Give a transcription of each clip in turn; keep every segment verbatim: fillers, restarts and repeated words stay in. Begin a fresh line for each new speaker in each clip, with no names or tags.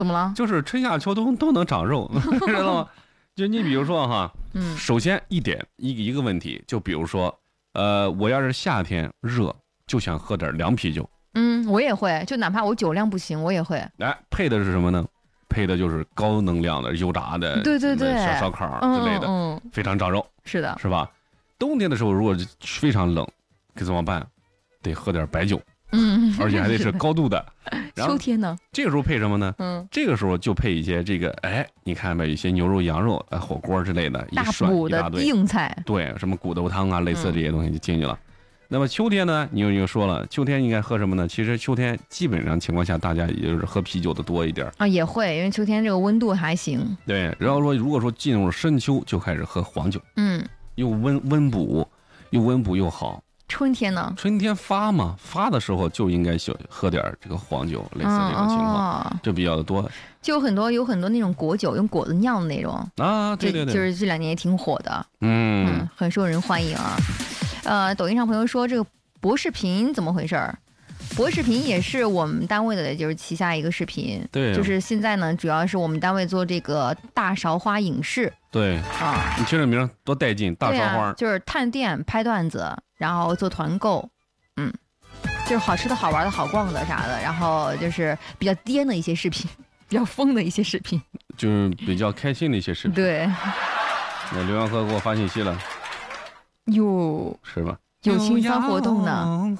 怎么了？
就是春夏秋冬都能长肉，知道吗？就你比如说哈，嗯，首先一点一个一个问题，就比如说，呃，我要是夏天热，就想喝点凉啤酒。
嗯，我也会，就哪怕我酒量不行，我也会。
哎，配的是什么呢？配的就是高能量的油炸的，
对对对，
小烧烤之类的，
嗯，嗯
非常长肉。
是的，
是吧？冬天的时候，如果非常冷，该怎么办？得喝点白酒，
嗯，
而且还得是高度的。
秋天呢？
这个时候配什么呢？
嗯，
这个时候就配一些这个，哎，你看吧，一些牛肉、羊肉、呃，火锅之类的，
大
补
的硬菜，
对，什么骨头汤啊，类似这些东西就进去了。嗯那么秋天呢，你又又说了，秋天应该喝什么呢？其实秋天基本上情况下，大家也就是喝啤酒的多一点
啊，也会，因为秋天这个温度还行。
对，然后说如果说进入深秋，就开始喝黄酒，
嗯，
又温温补，又温补又好。
春天呢？
春天发嘛，发的时候就应该喝点这个黄酒，类似这种情况，哦、就比较的多。
就有很多有很多那种果酒，用果子酿的那种
啊，对对对，
就是这两年也挺火的，
嗯,
嗯，很受人欢迎啊。呃，抖音上朋友说这个博视频怎么回事儿？博视频也是我们单位的，就是旗下一个视频。
对，
就是现在呢，主要是我们单位做这个大勺花影视。
对啊，你听这名多带劲，大勺花、
啊、就是探店、拍段子，然后做团购，嗯，就是好吃的好玩的好逛的啥的，然后就是比较颠的一些视频，比较疯的一些视频，
就是比较开心的一些视频。
对，
那刘洋河给我发信息了。
哟，
是吧？
有青桑活动呢。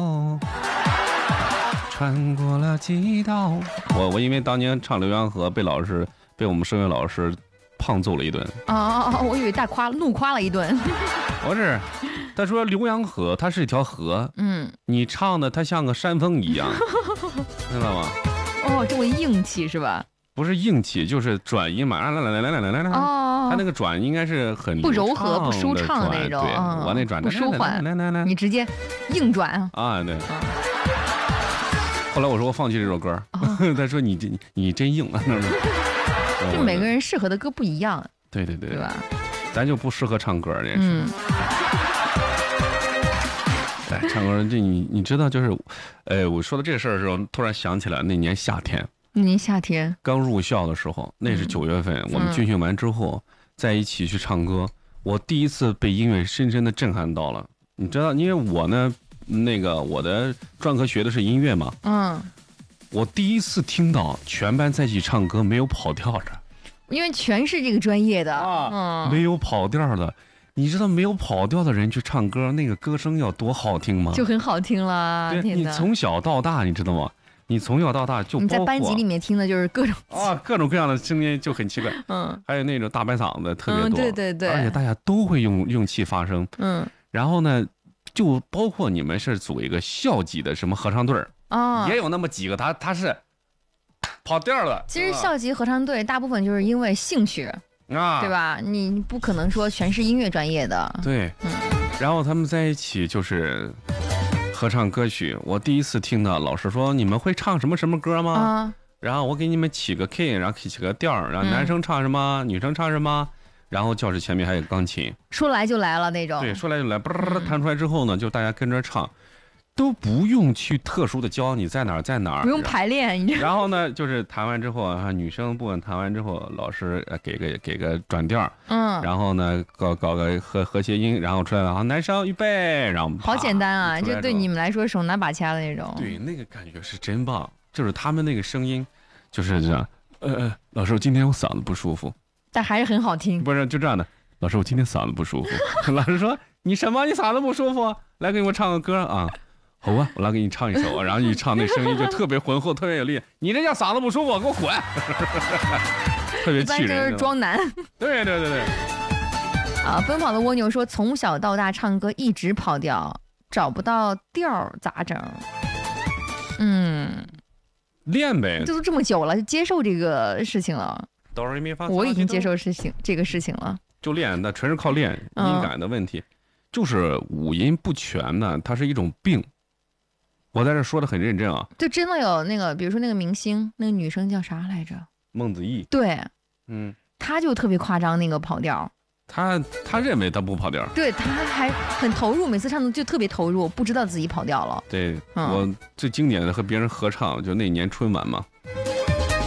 穿过了几道，我我因为当年唱《浏阳河》被老师被我们声乐老师胖揍了一顿。
哦，我以为大夸怒夸了一顿。
不是，他说浏阳河它是一条河，嗯，你唱的它像个山峰一样，知道吗？
哦，这么硬气是吧？
不是硬气，就是转音嘛，来来来来来来来来。哦，他那个转应该是很
不柔和、不舒畅那种，
对，我那转
不舒缓，
来来来，
你直接硬转啊！
啊，对。后来我说我放弃这首歌，他说你你你真硬啊，
就每个人适合的歌不一样。
对对对，
对吧？
咱就不适合唱歌，这是。哎，唱歌这你你知道就是，哎，我说到这事儿的时候，突然想起来那年夏天。
那年夏天
刚入校的时候，那是九月份，我们军训完之后在一起去唱歌，我第一次被音乐深深的震撼到了。你知道，因为我呢，那个我的专科学的是音乐嘛，嗯，我第一次听到全班在一起唱歌没有跑调的，
因为全是这个专业的
啊，嗯，没有跑调的。你知道没有跑调的人去唱歌，那个歌声要多好听吗？
就很好听了。
对，你从小到大，你知道吗？你从小到大就
你在班级里面听的就是各种
啊各种各样的声音，就很奇怪。嗯，还有那种大白嗓子特别多，
嗯，对对对，
而且大家都会用用气发声。嗯，然后呢，就包括你们是组一个校级的什么合唱队啊，也有那么几个，他他是跑调了。
其实校级合唱队大部分就是因为兴趣啊，对吧？你不可能说全是音乐专业的。
对，嗯，然后他们在一起就是合唱歌曲，我第一次听到老师说你们会唱什么什么歌吗？啊，然后我给你们起个 K， 然后起个调，然后男生唱什么，嗯、女生唱什么，然后教室前面还有钢琴，
说来就来了那种。
对，说来就来，嘣弹出来之后呢，就大家跟着唱，都不用去特殊的教你在哪儿在哪儿，
不用排练。
然后呢，就是弹完之后啊，女生部分弹完之后，老师给个给个转调，嗯，然后呢搞搞个和和谐音，然后出来了，好，男生预备，然后
好简单啊，就对你们来说手拿把掐的那种。
对，那个感觉是真棒，就是他们那个声音，就是这样。呃，老师，我今天我嗓子不舒服，
但还是很好听。
不是就这样的，老师，我今天嗓子不舒服。老师说你什么？你嗓子不舒服？来给我唱个歌啊。好啊，我来给你唱一首，然后一唱那声音就特别浑厚，特别有力。你这叫嗓子不舒服，给我滚！特别气人。一般
就是装男。
对对对对。
啊，奔跑的蜗牛说，从小到大唱歌一直跑调，找不到调咋整？嗯，
练呗。
这都这么久了，就接受这个事情了。
哆来咪发。
我已经接受事情这个事情了。
就练，那纯是靠练音感的问题，嗯、就是五音不全呢，它是一种病。我在这说的很认真啊，
就真的有那个，比如说那个明星，那个女生叫啥来着？
孟子义。
对，
嗯，
他就特别夸张，那个跑调。
他他认为他不跑调，
对，他还很投入，每次唱的就特别投入，不知道自己跑调了。
对，嗯、我最经典的和别人合唱，就那年春晚嘛，